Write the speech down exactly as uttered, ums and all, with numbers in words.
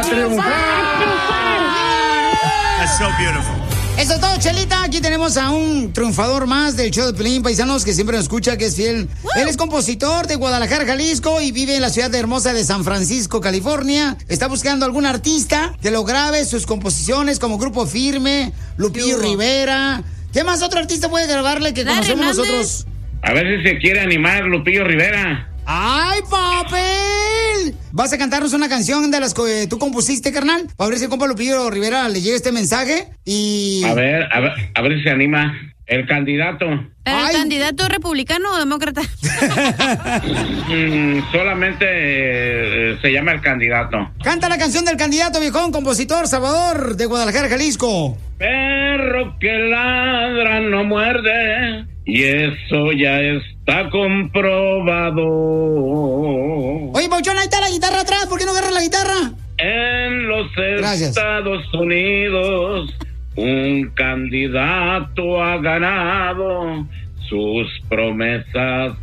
triunfar! That's so beautiful. Eso es todo, Chelita. Aquí tenemos a un triunfador más del show de Pelín, paisanos, que siempre nos escucha, que es fiel. ¡Woo! Él es compositor de Guadalajara, Jalisco, y vive en la ciudad hermosa de San Francisco, California. Está buscando algún artista que lo grabe sus composiciones como Grupo Firme, Lupillo Yugo. Rivera. ¿Qué más otro artista puede grabarle que Larry conocemos Hernández. nosotros? A ver si se quiere animar Lupillo Rivera. ¡Ay, papel! ¿Vas a cantarnos una canción de las que tú compusiste, carnal? Para ver si el compa Lupillo Rivera le llega este mensaje y... A ver, a ver, a ver si se anima el candidato. ¿El Ay. candidato republicano o demócrata? Mm, solamente eh, se llama el candidato. Canta la canción del candidato, viejón, compositor, Salvador, de Guadalajara, Jalisco. Perro que ladra no muerde, y eso ya está comprobado. Oye, Pauchón, ahí está la guitarra atrás, ¿por qué no agarras la guitarra? En los Gracias. Estados Unidos, un candidato ha ganado sus promesas